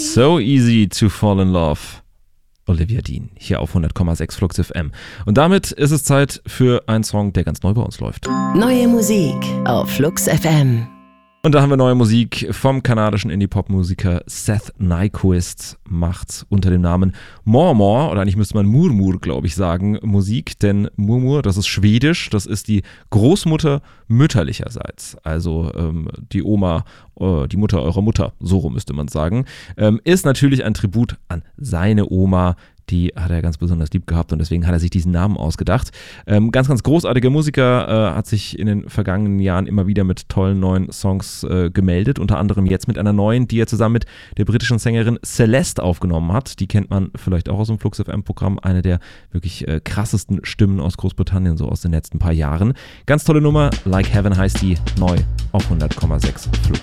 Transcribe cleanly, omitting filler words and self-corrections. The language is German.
So easy to fall in love. Olivia Dean, hier auf 100,6 Flux FM. Und damit ist es Zeit für einen Song, der ganz neu bei uns läuft. Neue Musik auf Flux FM. Und da haben wir neue Musik vom kanadischen Indie-Pop-Musiker Seth Nyquist, macht unter dem Namen Mormor, oder eigentlich müsste man Murmur, glaube ich, sagen, Musik, denn Murmur, das ist schwedisch, das ist die Großmutter mütterlicherseits, also die Oma, die Mutter eurer Mutter, so rum müsste man sagen, ist natürlich ein Tribut an seine Oma. Die hat er ganz besonders lieb gehabt und deswegen hat er sich diesen Namen ausgedacht. Ganz, ganz großartiger Musiker, hat sich in den vergangenen Jahren immer wieder mit tollen neuen Songs gemeldet. Unter anderem jetzt mit einer neuen, die er zusammen mit der britischen Sängerin Celeste aufgenommen hat. Die kennt man vielleicht auch aus dem Flux FM-Programm. Eine der wirklich krassesten Stimmen aus Großbritannien, so aus den letzten paar Jahren. Ganz tolle Nummer, Like Heaven heißt die, neu auf 100,6 Flux.